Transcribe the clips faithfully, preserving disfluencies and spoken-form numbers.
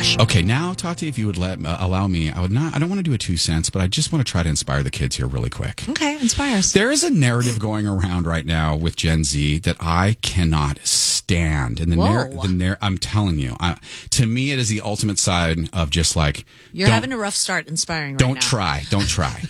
cash. Okay, now, Tati, if you would let uh, allow me, I would not. I don't want to do a two cents, but I just want to try to inspire the kids here really quick. Okay, inspire us. There is a narrative going around right now with Gen Z that I cannot stand, and the narrative. The narr- I'm telling you, I, to me, it is the ultimate side of just like you're having a rough start inspiring. Right don't now. try, don't try.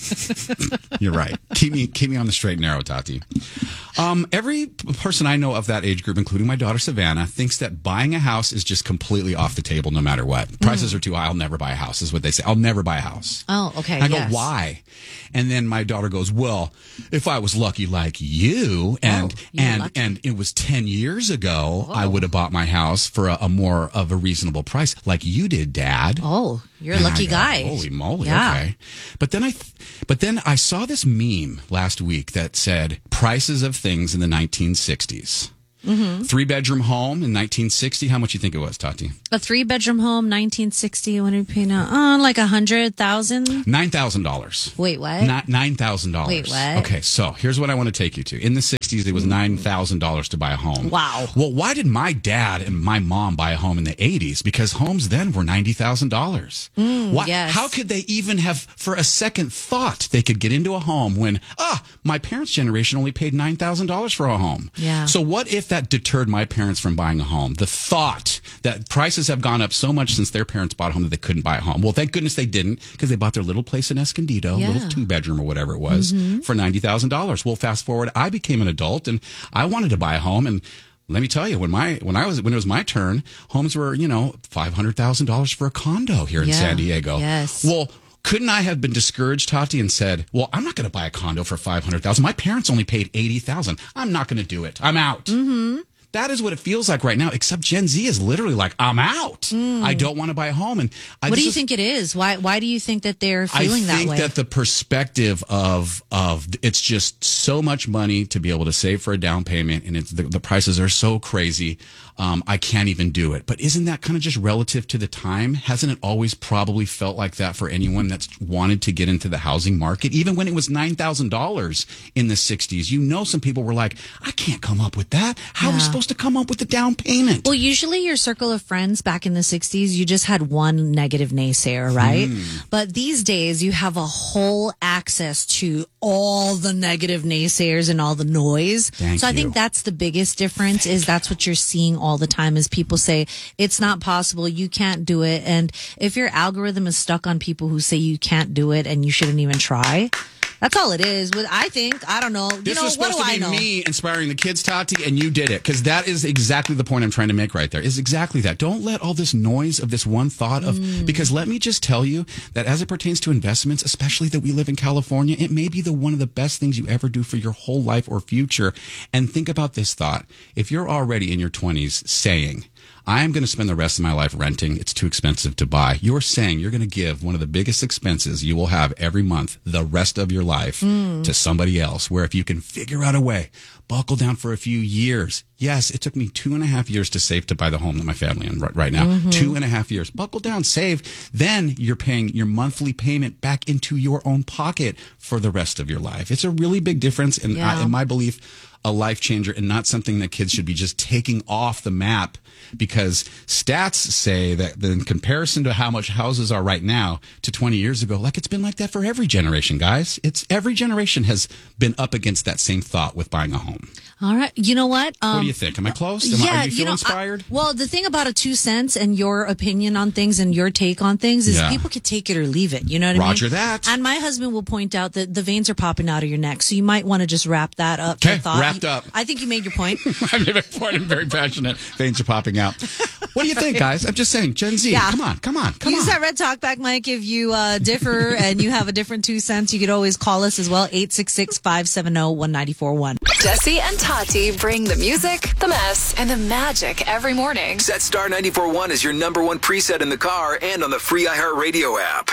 You're right. Keep me, keep me on the straight and narrow, Tati. Um, every person I know of that age group, including my daughter Savannah, thinks that buying a house is just completely off the table no matter what. Prices mm. are too high. I'll never buy a house, is what they say. I'll never buy a house. Oh, okay. And I yes. go, why? And then my daughter goes, well, if I was lucky like you, and oh, and lucky. and it was ten years ago, oh. I would have bought my house for a, a more of a reasonable price, like you did, Dad. Oh, you're a and lucky go, guy. Holy moly! Yeah. Okay, but then I, th- but then I saw this meme last week that said prices of things in the nineteen sixties. Mm-hmm. Three bedroom home in nineteen sixty. How much you think it was, Tati? A three bedroom home, nineteen sixty. What did we pay now? Oh, like a hundred thousand. Nine thousand dollars. Wait, what? Not nine thousand dollars. Wait, what? Okay, so here's what I want to take you to. In the sixties, it was nine thousand dollars to buy a home. Wow. Well, why did my dad and my mom buy a home in the eighties? Because homes then were ninety thousand dollars. Mm, why, yes. How could they even have, for a second, thought they could get into a home when ah, my parents' generation only paid nine thousand dollars for a home? Yeah. So what if that deterred my parents from buying a home? The thought that prices have gone up so much since their parents bought a home that they couldn't buy a home. Well, thank goodness they didn't, because they bought their little place in Escondido, Yeah. little two bedroom or whatever it was, mm-hmm. for ninety thousand dollars. Well, fast forward, I became an adult and I wanted to buy a home, and let me tell you, when my when I was when it was my turn, homes were, you know, five hundred thousand dollars for a condo here in Yeah. San Diego. Yes. Well, couldn't I have been discouraged, Tati, and said, well, I'm not going to buy a condo for five hundred thousand dollars. My parents only paid eighty thousand dollars. I'm not going to do it. I'm out. Mm-hmm. That is what it feels like right now, except Gen Z is literally like, I'm out. Mm. I don't want to buy a home. And I What do you just, think it is? Why Why do you think that they're feeling that way? I think that the perspective of, of it's just so much money to be able to save for a down payment, and it's the, the prices are so crazy. Um, I can't even do it. But isn't that kind of just relative to the time? Hasn't it always probably felt like that for anyone that's wanted to get into the housing market? Even when it was nine thousand dollars in the sixties, you know, some people were like, I can't come up with that. How Yeah. are we supposed to come up with the down payment? Well, usually your circle of friends back in the sixties, you just had one negative naysayer, right? Mm. But these days, you have a whole access to all the negative naysayers and all the noise. Thank so I you. think that's the biggest difference. Is that's what you're seeing all the time, is people say it's not possible, you can't do it. And if your algorithm is stuck on people who say you can't do it and you shouldn't even try, that's all it is. But I think, I don't know. You This know, was what supposed do to be I know? me inspiring the kids, Tati, and you did it. Because that is exactly the point I'm trying to make right there. Is exactly that. Don't let all this noise of this one thought of, Mm. because let me just tell you that as it pertains to investments, especially that we live in California, it may be the one of the best things you ever do for your whole life or future. And think about this thought. If you're already in your twenties saying, I am going to spend the rest of my life renting, it's too expensive to buy, you're saying you're going to give one of the biggest expenses you will have every month the rest of your life mm. to somebody else, where if you can figure out a way, buckle down for a few years. Yes, it took me two and a half years to save to buy the home that my family in right, right now. Mm-hmm. Two and a half years. Buckle down, save. Then you're paying your monthly payment back into your own pocket for the rest of your life. It's a really big difference, and Yeah. I, in my belief, a life changer, and not something that kids should be just taking off the map, because stats say that in comparison to how much houses are right now to twenty years ago, like it's been like that for every generation, guys. It's every generation has been up against that same thought with buying a home. All right. You know what? Um, what do you think? Am I close? Am yeah, I, are you feel know, inspired? I, well, the thing about a two cents and your opinion on things and your take on things is Yeah. people could take it or leave it. You know what Roger I mean? that. And my husband will point out that the veins are popping out of your neck, so you might want to just wrap that up. Okay, the thought. wrapped up. I think you made your point. I made my point. I'm very passionate. Veins are popping out. What do you think, guys? I'm just saying, Gen Z, Yeah. come on, come on, come Use on. that red talkback mic if you uh, differ and you have a different two cents. You could always call us as well, eight six six, five seven zero, one nine four one. Jesse and Tati bring the music, the mess, and the magic every morning. Set Star ninety-four point one as your number one preset in the car and on the free iHeartRadio app.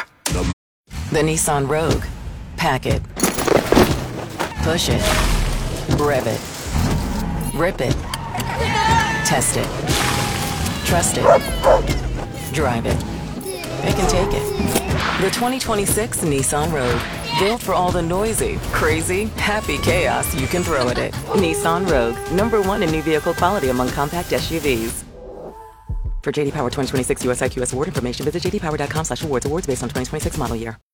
The Nissan Rogue. Pack it. Push it. Rev it. Rip it. Test it. Trust it. Drive it. It can take it. The twenty twenty-six Nissan Rogue. Built for all the noisy, crazy, happy chaos you can throw at it. Nissan Rogue. Number one in new vehicle quality among compact S U Vs. For J D Power twenty twenty-six U S I Q S award information, visit j d power dot com slash awards. Awards based on twenty twenty-six model year.